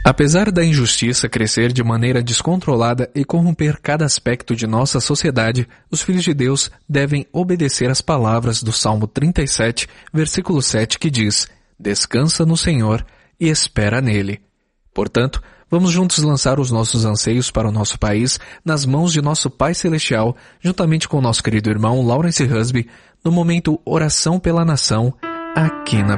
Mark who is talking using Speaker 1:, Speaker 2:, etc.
Speaker 1: Apesar da injustiça crescer de maneira descontrolada e corromper cada aspecto de nossa sociedade, os filhos de Deus devem obedecer às palavras do Salmo 37, versículo 7, que diz: "Descansa no Senhor e espera nele." Portanto, vamos juntos lançar os nossos anseios para o nosso país nas mãos de nosso Pai Celestial, juntamente com o nosso querido irmão Lawrence Husby, no momento Oração pela Nação, aqui na